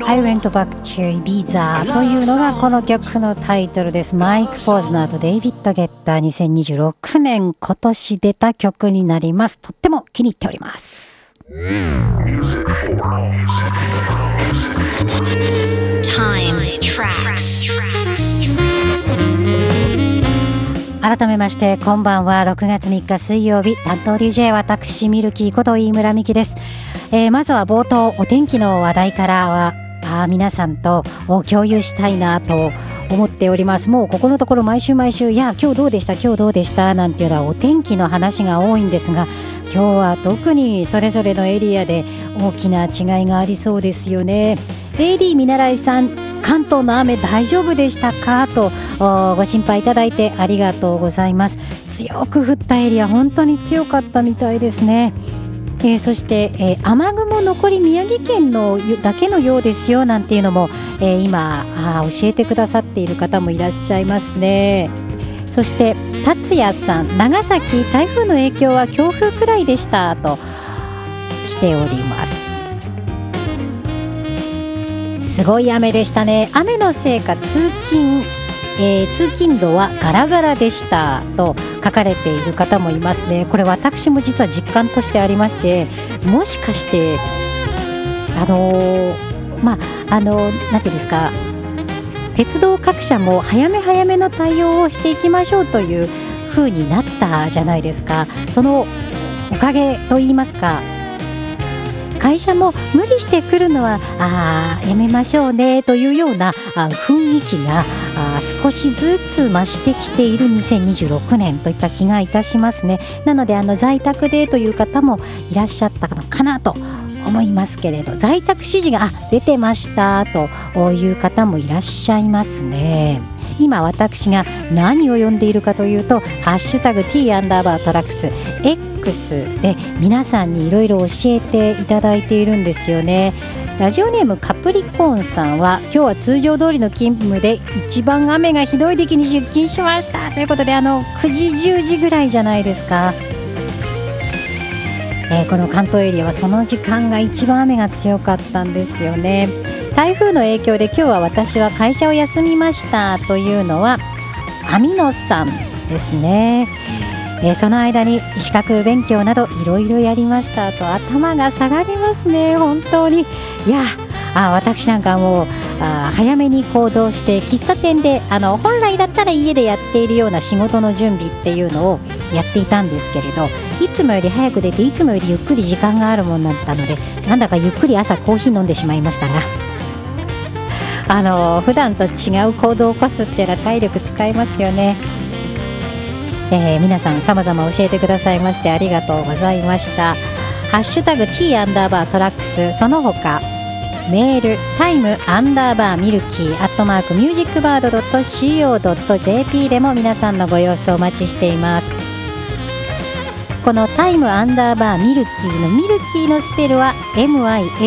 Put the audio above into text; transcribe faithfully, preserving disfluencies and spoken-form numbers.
I went back to Ibiza というのがこの曲のタイトルです。マイク・ポーズナーとデイビッド・ゲッター、にせんにじゅうろくねん今年出た曲になります。とっても気に入っております。Time Tracks。改めましてこんばんは。ろくがつみっか水曜日、担当 ディージェー 私ミルキーこと飯村美希です。えー、まずは冒頭お天気の話題からはあ皆さんと共有したいなと思っております。もうここのところ毎週毎週いや今日どうでした今日どうでしたなんていうのはお天気の話が多いんですが、今日は特にそれぞれのエリアで大きな違いがありそうですよね。 エーディー 見習いさん、関東の雨大丈夫でしたかとご心配いただいてありがとうございます。強く降ったエリア本当に強かったみたいですね。えー、そして、えー、雨雲残り宮城県のだけのようですよなんていうのも、えー、今あ教えてくださっている方もいらっしゃいますね。そして達也さん、長崎台風の影響は強風くらいでしたと来ております。すごい雨でしたね。雨のせいか通勤えー、通勤路はガラガラでしたと書かれている方もいますね。これ私も実は実感としてありまして、もしかしてあのー、まああのー、なんていうんですか、鉄道各社も早め早めの対応をしていきましょうという風になったじゃないですか。そのおかげといいますか、会社も無理してくるのはあやめましょうねというようなあ雰囲気があ少しずつ増してきているにせんにじゅうろくねんといった気がいたしますね。なのであの在宅でという方もいらっしゃったのかなと思いますけれど、在宅指示があ出てましたという方もいらっしゃいますね。今私が何を読んでいるかというと、ハッシュタグ T アンダーバートラックス X で皆さんにいろいろ教えていただいているんですよね。ラジオネームカプリコーンさんは、今日は通常通りの勤務で一番雨がひどい時期に出勤しましたということで、あのくじじゅうじぐらいじゃないですか。えー、この関東エリアはその時間が一番雨が強かったんですよね。台風の影響で今日は私は会社を休みましたというのはアミノさんですね。えー、その間に資格勉強などいろいろやりましたと。頭が下がりますね本当に。いやあ私なんかもうあ早めに行動して喫茶店であの本来だったら家でやっているような仕事の準備っていうのをやっていたんですけれど、いつもより早く出ていつもよりゆっくり時間があるもんだったので、なんだかゆっくり朝コーヒー飲んでしまいましたがあの普段と違う行動を起こすっていうのは体力使いますよね。えー、皆さん様々教えてくださいましてありがとうございました。ハッシュタグ T アンダーバートラックス、その他メールタイムアンダーバーミルキーアットマークミュージックバードドット シーオードット ジェーピー でも皆さんのご様子をお待ちしています。このタイムアンダーバーミルキーのミルキーのスペルは エムアイエル